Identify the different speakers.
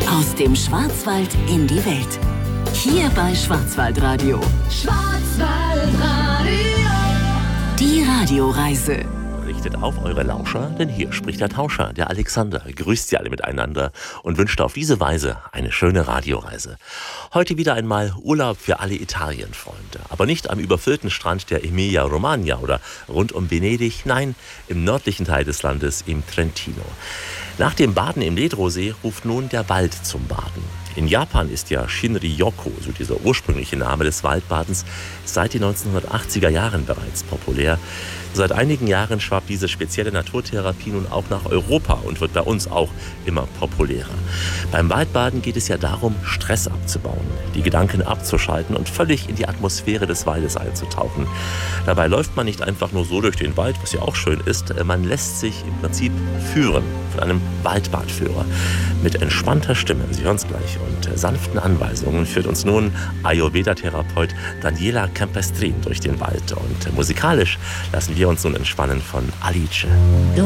Speaker 1: Aus dem Schwarzwald in die Welt. Hier bei Schwarzwaldradio. Schwarzwaldradio. Die Radioreise.
Speaker 2: Richtet auf eure Lauscher, denn hier spricht der Tauscher, der Alexander, grüßt sie alle miteinander und wünscht auf diese Weise eine schöne Radioreise. Heute wieder einmal Urlaub für alle Italienfreunde, aber nicht am überfüllten Strand der Emilia-Romagna oder rund um Venedig, nein, im nördlichen Teil des Landes, im Trentino. Nach dem Baden im Ledrosee ruft nun der Wald zum Baden. In Japan ist ja Shinrin-yoku, so dieser ursprüngliche Name des Waldbadens, seit den 1980er Jahren bereits populär. Seit einigen Jahren schwappt diese spezielle Naturtherapie nun auch nach Europa und wird bei uns auch immer populärer. Beim Waldbaden geht es ja darum, Stress abzubauen, die Gedanken abzuschalten und völlig in die Atmosphäre des Waldes einzutauchen. Dabei läuft man nicht einfach nur so durch den Wald, was ja auch schön ist, man lässt sich im Prinzip führen von einem Waldbadführer. Mit entspannter Stimme, Sie hören es gleich, und sanften Anweisungen führt uns nun Ayurveda-Therapeut Daniela Campestrin durch den Wald. Und musikalisch lassen wir uns nun entspannen von Alice.